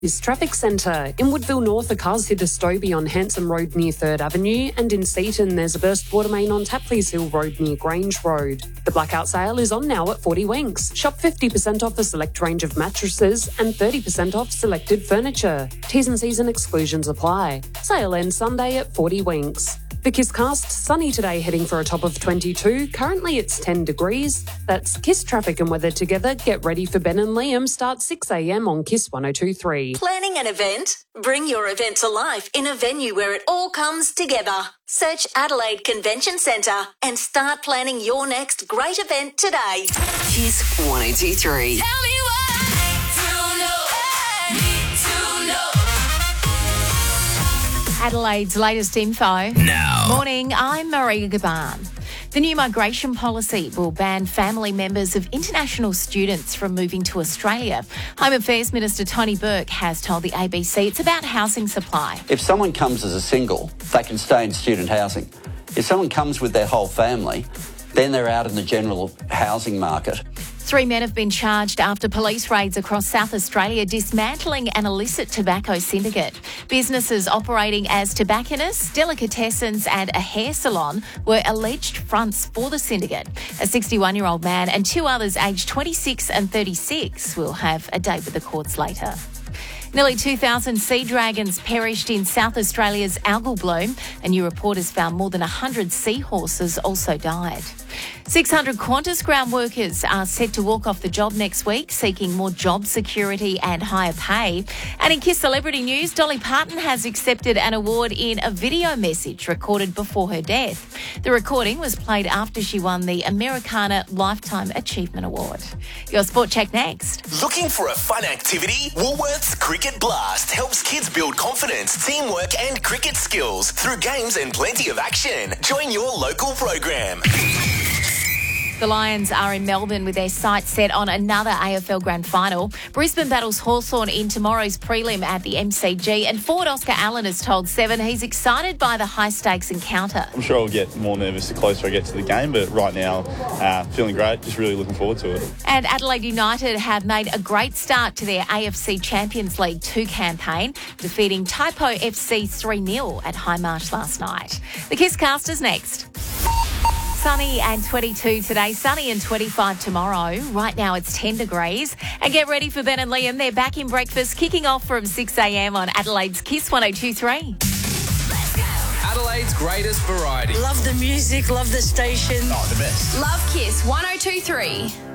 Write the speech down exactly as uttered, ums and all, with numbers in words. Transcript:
This traffic centre. In Woodville North, a car's hit a Stobie on Hanson Road near third Avenue, and in Seaton, there's a burst water main on Tapleys Hill Road near Grange Road. The blackout sale is on now at forty Winks. Shop fifty percent off a select range of mattresses and thirty percent off selected furniture. T's and C's and exclusions apply. Sale ends Sunday at forty Winks. The KISScast, sunny today, heading for a top of twenty-two. Currently it's ten degrees. That's KISS traffic and weather together. Get ready for Ben and Liam. Start six a m on KISS one oh two point three. Planning an event? Bring your event to life in a venue where it all comes together. Search Adelaide Convention Centre and start planning your next great event today. KISS one oh two point three. Tell me why. Adelaide's latest info. Now. Morning, I'm Maria Gaban. The new migration policy will ban family members of international students from moving to Australia. Home Affairs Minister Tony Burke has told the A B C it's about housing supply. If someone comes as a single, they can stay in student housing. If someone comes with their whole family, then they're out in the general housing market. Three men have been charged after police raids across South Australia dismantling an illicit tobacco syndicate. Businesses operating as tobacconists, delicatessens and a hair salon were alleged fronts for the syndicate. A sixty-one-year-old man and two others aged twenty-six and thirty-six will have a date with the courts later. Nearly two thousand sea dragons perished in South Australia's algal bloom. A new report has found more than one hundred seahorses also died. six hundred Qantas ground workers are set to walk off the job next week, seeking more job security and higher pay. And in KISS Celebrity News, Dolly Parton has accepted an award in a video message recorded before her death. The recording was played after she won the Americana Lifetime Achievement Award. Your Sport Check next. Looking for a fun activity? Woolworths Cricket Blast helps kids build confidence, teamwork and cricket skills through games and plenty of action. Join your local program. The Lions are in Melbourne with their sights set on another A F L Grand Final. Brisbane battles Hawthorn in tomorrow's prelim at the M C G, and forward Oscar Allen has told Seven he's excited by the high-stakes encounter. I'm sure I'll get more nervous the closer I get to the game, but right now, uh, feeling great, just really looking forward to it. And Adelaide United have made a great start to their A F C Champions League two campaign, defeating Taipo F C three nil at High Marsh last night. The KISScast is next. Sunny and twenty-two today, sunny and twenty-five tomorrow. Right now it's ten degrees. And get ready for Ben and Liam. They're back in breakfast, kicking off from six a m on Adelaide's KISS one oh two point three. Adelaide's greatest variety. Love the music, love the station. Oh, the best. Love KISS one oh two point three.